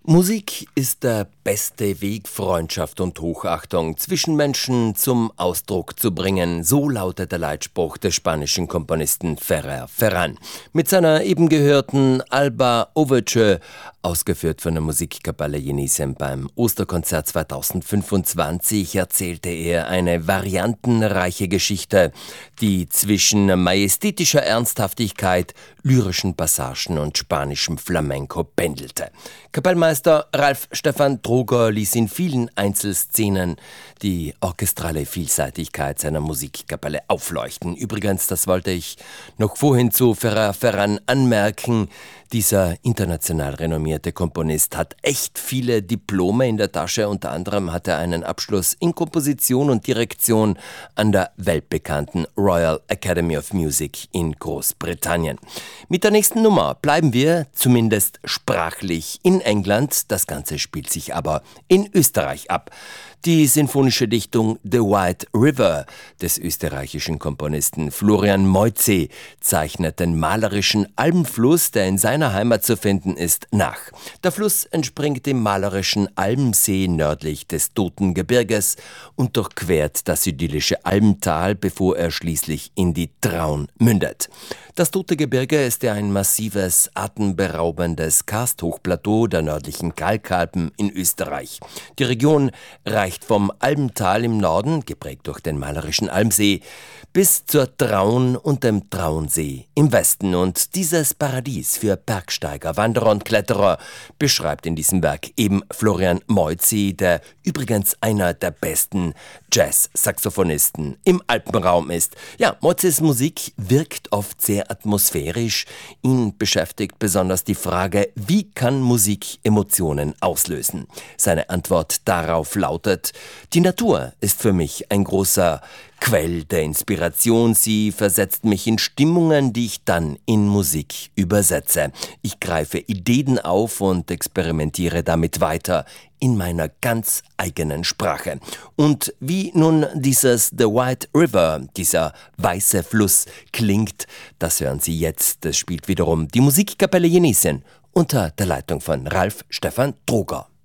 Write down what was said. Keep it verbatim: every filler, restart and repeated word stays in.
Musik ist der beste Weg, Freundschaft und Hochachtung zwischen Menschen zum Ausdruck zu bringen, so lautet der Leitspruch des spanischen Komponisten Ferrer Ferran. Mit seiner eben gehörten Alba Overture, ausgeführt von der Musikkapelle Jenisem beim Osterkonzert zweitausendfünfundzwanzig, erzählte er eine variantenreiche Geschichte, die zwischen majestätischer Ernsthaftigkeit, lyrischen Passagen und spanischem Flamenco pendelte. Kapellmeister Ralf Stefan Droger ließ in vielen Einzelszenen die orchestrale Vielseitigkeit seiner Musikkapelle aufleuchten. Übrigens, das wollte ich noch vorhin zu Ferrer Ferran anmerken, dieser international renommierte Komponist hat echt viele Diplome in der Tasche. Unter anderem hat er einen Abschluss in Komposition und Direktion an der weltbekannten Royal Academy of Music in Großbritannien. Mit der nächsten Nummer bleiben wir zumindest sprachlich in England. Das Ganze spielt sich aber in Österreich ab. Die sinfonische Dichtung The White River des österreichischen Komponisten Florian Moizzi zeichnet den malerischen Almfluss, der in seiner Heimat zu finden ist, nach. Der Fluss entspringt dem malerischen Almsee nördlich des Toten Gebirges und durchquert das idyllische Almtal, bevor er schließlich in die Traun mündet. Das Tote Gebirge ist ja ein massives, atemberaubendes Karsthochplateau der nördlichen Kalkalpen in Österreich. Die Region reicht vom Almtal im Norden, geprägt durch den malerischen Almsee, bis zur Traun und dem Traunsee im Westen. Und dieses Paradies für Bergsteiger, Wanderer und Kletterer beschreibt in diesem Werk eben Florian Moizzi, der übrigens einer der besten Jazz-Saxophonisten im Alpenraum ist. Ja, Moizzis Musik wirkt oft sehr atmosphärisch. Ihn beschäftigt besonders die Frage, wie kann Musik Emotionen auslösen? Seine Antwort darauf lautet: Die Natur ist für mich ein großer Quell der Inspiration. Sie versetzt mich in Stimmungen, die ich dann in Musik übersetze. Ich greife Ideen auf und experimentiere damit weiter in meiner ganz eigenen Sprache. Und wie nun dieses The White River, dieser weiße Fluss, klingt, das hören Sie jetzt. Das spielt wiederum die Musikkapelle Jenisem unter der Leitung von Ralf Stefan Droger.